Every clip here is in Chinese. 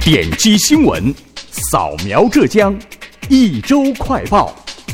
点击新闻，扫描浙江，一周快报。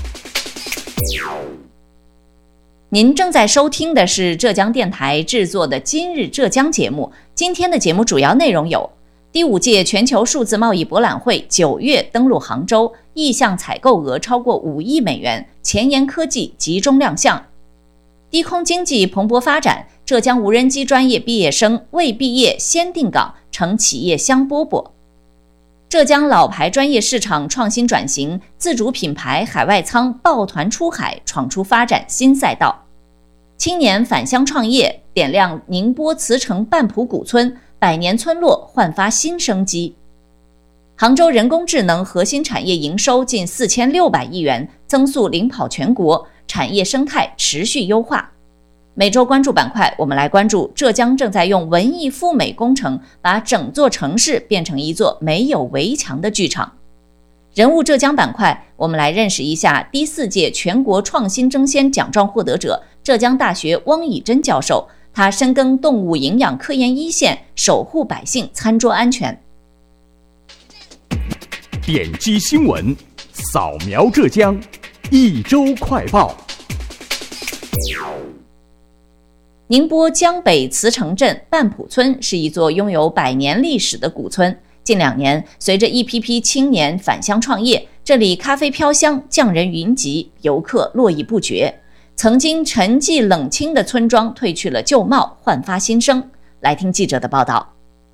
您正在收听的是浙江电台制作的今日浙江节目。今天的节目主要内容有：第5届全球数字贸易博览会9月登陆杭州，意向采购额超过5亿美元，前沿科技集中亮相；低空经济蓬勃发展，浙江无人机专业毕业生未毕业先定岗，成企业香饽饽；浙江老牌专业市场创新转型，自主品牌海外仓抱团出海，闯出发展新赛道；青年返乡创业，点亮宁波慈城半浦古村100年村落，焕发新生机；杭州人工智能核心产业营收近4600亿元，增速领跑全国，产业生态持续优化。每周关注板块，我们来关注浙江正在用文艺复美工程把整座城市变成一座没有围墙的剧场。人物浙江板块，我们来认识一下第4届全国创新争先奖状获得者浙江大学汪以真教授，他深耕动物营养科研一线，守护百姓餐桌安全。 点击新闻，扫描浙江，一周快报。 宁波江北慈城镇半浦村是一座拥有100年历史的古村。近2年，随着一批批青年返乡创业，这里咖啡飘香，匠人云集，游客络绎不绝。曾经沉寂冷清的村庄褪去了旧貌，焕发新生。来听记者的报道。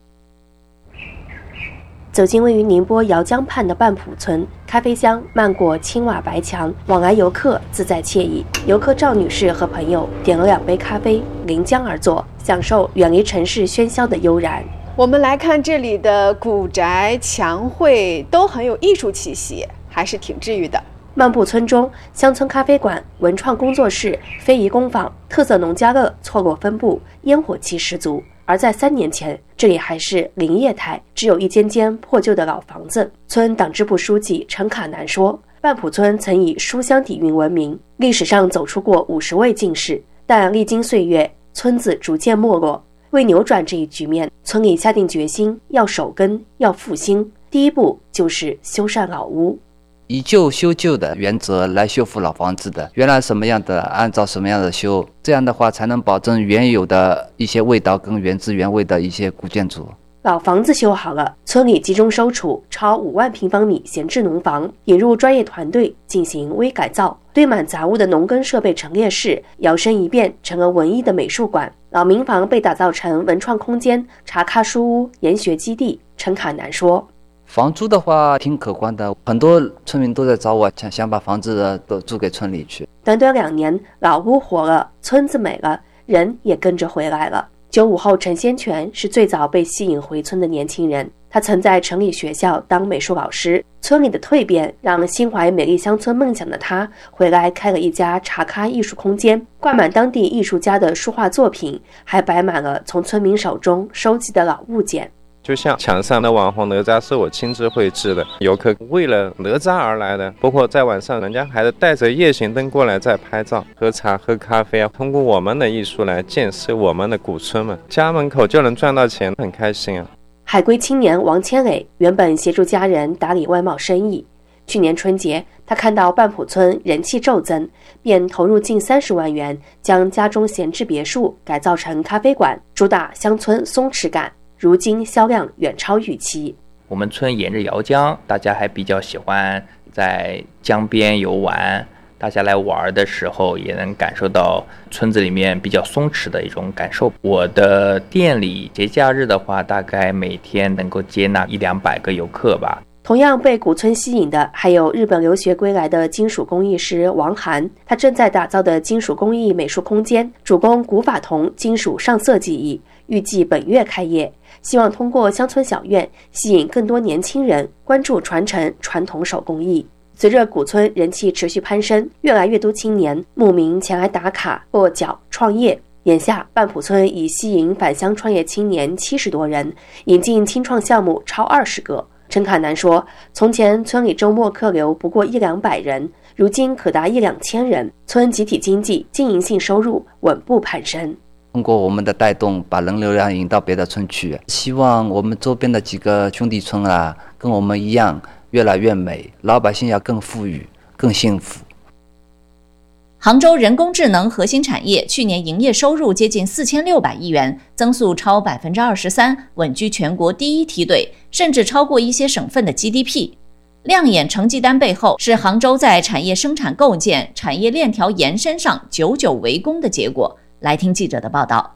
走进位于宁波姚江畔的半浦村，咖啡香漫过青瓦白墙，往来游客自在惬意。游客赵女士和朋友点了2杯咖啡，临江而坐，享受远离城市喧嚣的悠然。 我们来看这里的古宅、墙绘都很有艺术气息，还是挺治愈的。 漫步村中，乡村咖啡馆、文创工作室、非遗工坊、特色农家乐错落分布，烟火气十足。而在3年前，这里还是林业态，只有一间间破旧的老房子。村党支部书记陈卡南说，半浦村曾以书香底蕴闻名，历史上走出过50位进士，但历经岁月，村子逐渐没落。为扭转这一局面，村里下定决心要守根，要复兴。第一步就是修缮老屋。 以旧修旧的原则来修复老房子的，原来什么样的按照什么样的修，这样的话才能保证原有的一些味道跟原汁原味的一些古建筑。 老房子修好了，村里集中收储超5万平方米闲置农房，引入专业团队进行微改造，堆满杂物的农耕设备陈列室摇身一变成了文艺的美术馆，老民房被打造成文创空间、茶咖书屋、研学基地。陈卡南说， 房租的话挺可观的，很多村民都在找我，想把房子都租给村里去。 短短2年，老屋活了，村子美了，人也跟着回来了。95后陈先全是最早被吸引回村的年轻人，他曾在城里学校当美术老师。村里的蜕变让心怀美丽乡村梦想的他回来开了一家茶咖艺术空间，挂满当地艺术家的书画作品，还摆满了从村民手中收集的老物件。 就像墙上的网红哪吒是我亲自绘制的，游客为了哪吒而来的，包括在晚上人家还带着夜行灯过来再拍照、喝茶、喝咖啡啊。通过我们的艺术来建设我们的古村们，家门口就能赚到钱，很开心啊。 海归青年王千磊原本协助家人打理外贸生意，去年春节他看到半浦村人气骤增，便投入近30万元将家中闲置别墅改造成咖啡馆，主打乡村松弛感。如今销量远超预期。 我们村沿着姚江，大家还比较喜欢在江边游玩，大家来玩的时候也能感受到村子里面比较松弛的一种感受。我的店里节假日的话，大概每天能够接纳100-200个游客吧。 同样被古村吸引的还有日本留学归来的金属工艺师王涵，他正在打造的金属工艺美术空间主攻古法铜金属上色技艺，预计本月开业，希望通过乡村小院吸引更多年轻人关注传承传统手工艺。随着古村人气持续攀升，越来越多青年慕名前来打卡落脚创业。眼下半浦村已吸引返乡创业青年70多人，引进青创项目超20个。陈卡南说，从前村里周末客流不过100-200人，如今可达1-2千人，村集体经济经营性收入稳步攀升。 通过我们的带动，把人流量引到别的村去。希望我们周边的几个兄弟村啊，跟我们一样越来越美，老百姓要更富裕、更幸福。 杭州人工智能核心产业去年营业收入接近4600亿元，增速超23%，稳居全国第一梯队，甚至超过一些省份的 GDP。亮眼成绩单背后是杭州在产业生产构建、产业链条延伸上久久为功的结果。来听记者的报道。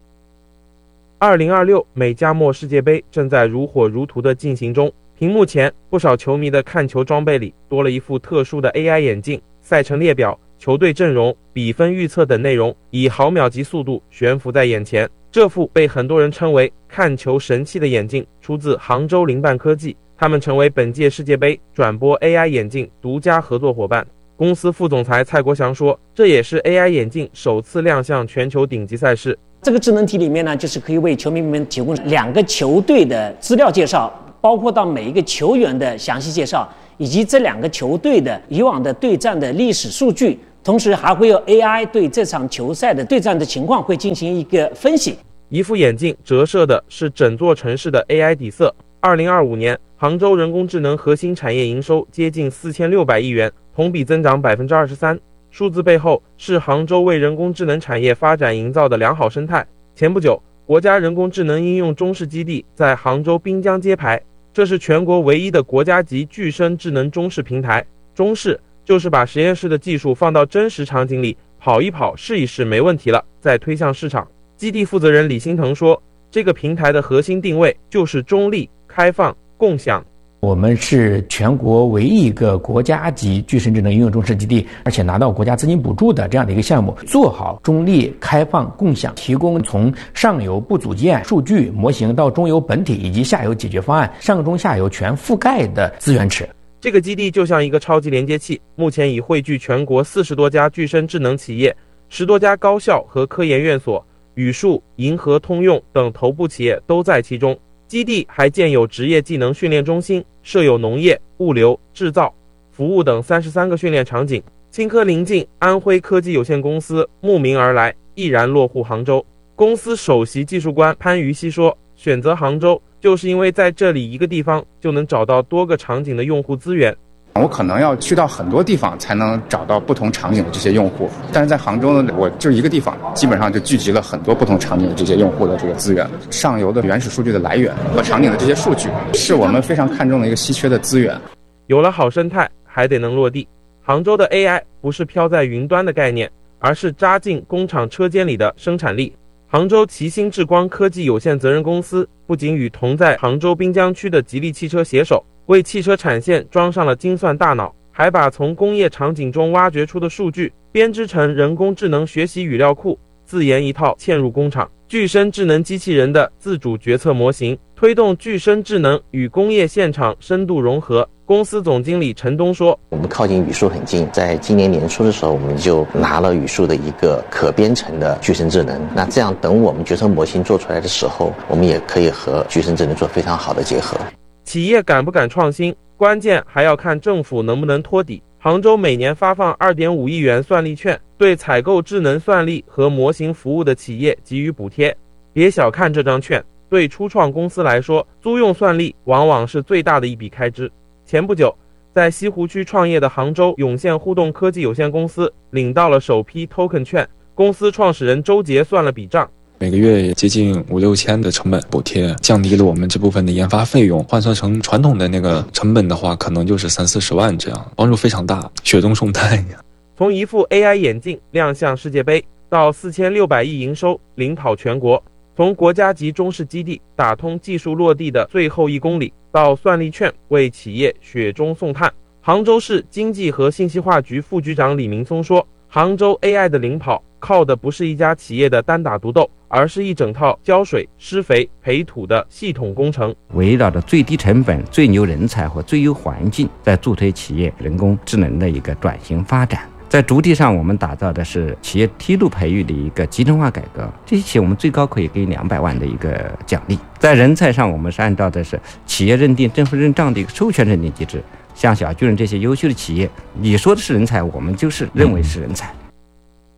2026美加墨世界杯正在如火如荼地进行中，屏幕前不少球迷的看球装备里多了一副特殊的 AI 眼镜，赛程列表、球队阵容、比分预测等内容以毫秒级速度悬浮在眼前。这副被很多人称为看球神器的眼镜出自杭州灵伴科技，他们成为本届世界杯转播 AI 眼镜独家合作伙伴。公司副总裁蔡国祥说，这也是 AI 眼镜首次亮相全球顶级赛事。 这个智能体里面呢，就是可以为球迷们提供2个球队的资料介绍，包括到每一个球员的详细介绍，以及这2个球队的以往的对战的历史数据，同时还会有 AI 对这场球赛的对战的情况会进行一个分析。 一副眼镜折射的是整座城市的 AI 底色。2025年，杭州人工智能核心产业营收接近4600亿元，同比增长23%。数字背后是杭州为人工智能产业发展营造的良好生态。前不久，国家人工智能应用中试基地在杭州滨江揭牌，这是全国唯一的国家级具身智能中试平台。中试就是把实验室的技术放到真实场景里跑一跑、试一试，没问题了，再推向市场。基地负责人李新腾说，这个平台的核心定位就是中立、开放、共享。 我们是全国唯一一个国家级具身智能应用中试基地，而且拿到国家资金补助的这样的一个项目，做好中立、开放、共享，提供从上游部组件、数据模型到中游本体以及下游解决方案，上中下游全覆盖的资源池。 这个基地就像一个超级连接器，目前已汇聚全国40多家具身智能企业、10多家高校和科研院所，宇树、银河、通用等头部企业都在其中。基地还建有职业技能训练中心，设有农业、物流、制造、服务等33个训练场景。青稞临近安徽科技有限公司慕名而来，毅然落户杭州。公司首席技术官潘于西说，选择杭州就是因为在这里一个地方就能找到多个场景的用户资源。 我可能要去到很多地方才能找到不同场景的这些用户，但是在杭州呢，我就一个地方，基本上就聚集了很多不同场景的这些用户的这个资源。上游的原始数据的来源和场景的这些数据，是我们非常看重的一个稀缺的资源。 有了好生态，还得能落地。杭州的 AI 不是飘在云端的概念，而是扎进工厂车间里的生产力。杭州奇星智光科技有限责任公司不仅与同在杭州滨江区的吉利汽车携手，为汽车产线装上了精算大脑，还把从工业场景中挖掘出的数据编织成人工智能学习语料库，自研一套嵌入工厂具身智能机器人的自主决策模型，推动具身智能与工业现场深度融合。公司总经理陈东说， 我们靠近宇树很近，在今年年初的时候，我们就拿了宇树的一个可编程的具身智能，那这样等我们决策模型做出来的时候，我们也可以和具身智能做非常好的结合。 企业敢不敢创新，关键还要看政府能不能托底。杭州每年发放2.5亿元算力券，对采购智能算力和模型服务的企业给予补贴。别小看这张券，对初创公司来说，租用算力往往是最大的一笔开支。前不久，在西湖区创业的杭州涌现互动科技有限公司领到了首批 token 券，公司创始人周杰算了笔账， 每个月也接近5-6千的成本补贴，降低了我们这部分的研发费用。换算成传统的那个成本的话，可能就是30-40万这样，帮助非常大，雪中送炭呀。 从一副 AI 眼镜亮相世界杯，到4600亿营收领跑全国，从国家级中试基地打通技术落地的最后1公里，到算力券为企业雪中送炭。杭州市经济和信息化局副局长李明松说，杭州 AI 的领跑靠的不是一家企业的单打独斗，而是一整套浇水、施肥、培土的系统工程， 围绕着最低成本、最牛人才和最优环境，在助推企业人工智能的一个转型发展。在主体上，我们打造的是企业梯度培育的一个集成化改革，这些企业我们最高可以给200万的一个奖励。在人才上，我们是按照的是企业认定、政府认账的一个授权认定机制。像小巨人这些优秀的企业，你说的是人才，我们就是认为是人才。